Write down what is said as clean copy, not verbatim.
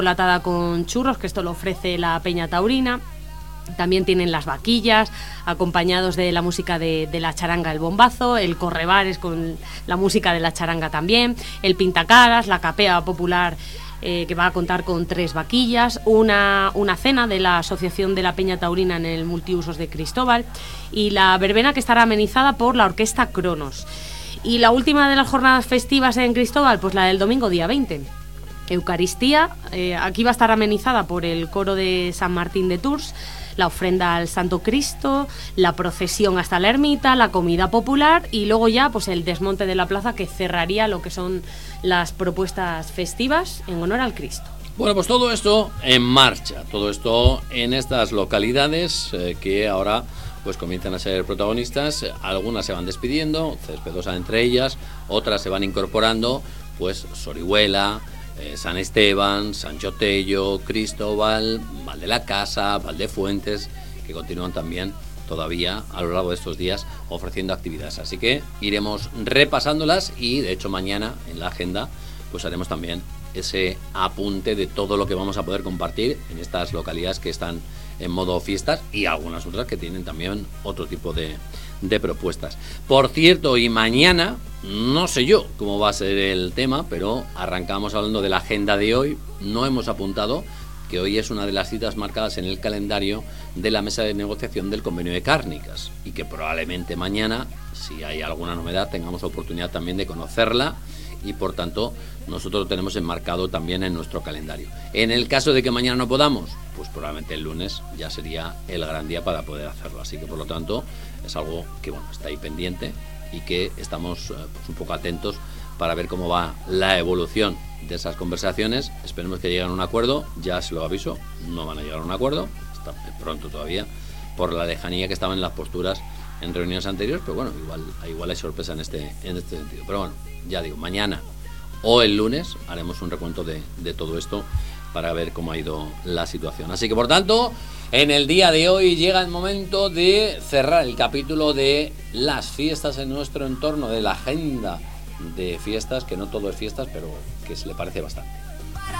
chocolatada con churros, que esto lo ofrece la Peña Taurina. También tienen las vaquillas, acompañados de la música de la charanga El Bombazo, el correbares con la música de la charanga también, el pintacaras, la capea popular que va a contar con 3 vaquillas, una cena de la Asociación de la Peña Taurina en el Multiusos de Cristóbal y la verbena que estará amenizada por la Orquesta Cronos. Y la última de las jornadas festivas en Cristóbal, pues la del domingo día 20. Eucaristía, aquí va a estar amenizada por el coro de San Martín de Tours, la ofrenda al Santo Cristo, la procesión hasta la ermita, la comida popular y luego ya pues el desmonte de la plaza que cerraría lo que son las propuestas festivas en honor al Cristo. Bueno, pues todo esto en marcha, todo esto en estas localidades que ahora pues comienzan a ser protagonistas. Algunas se van despidiendo, Céspedosa entre ellas, otras se van incorporando, pues Sorihuela, San Esteban, Sancho Tello, Cristóbal, Val de la Casa, Valdefuentes, que continúan también todavía a lo largo de estos días ofreciendo actividades. Así que iremos repasándolas y de hecho mañana en la agenda pues haremos también ese apunte de todo lo que vamos a poder compartir en estas localidades que están en modo fiestas y algunas otras que tienen también otro tipo de propuestas. Por cierto, y mañana, no sé yo cómo va a ser el tema, pero arrancamos hablando de la agenda de hoy. No hemos apuntado que hoy es una de las citas marcadas en el calendario de la mesa de negociación del convenio de cárnicas y que probablemente mañana, si hay alguna novedad, tengamos oportunidad también de conocerla y por tanto nosotros lo tenemos enmarcado también en nuestro calendario. En el caso de que mañana no podamos, pues probablemente el lunes ya sería el gran día para poder hacerlo, así que por lo tanto es algo que bueno, está ahí pendiente y que estamos pues un poco atentos para ver cómo va la evolución de esas conversaciones. Esperemos que lleguen a un acuerdo, ya se lo aviso, no van a llegar a un acuerdo, está pronto todavía por la lejanía que estaban las posturas en reuniones anteriores, pero bueno, igual hay sorpresa en este sentido. Pero bueno, ya digo, mañana o el lunes haremos un recuento de todo esto para ver cómo ha ido la situación. Así que por tanto, en el día de hoy llega el momento de cerrar el capítulo de las fiestas en nuestro entorno, de la agenda de fiestas, que no todo es fiestas, pero que se le parece bastante.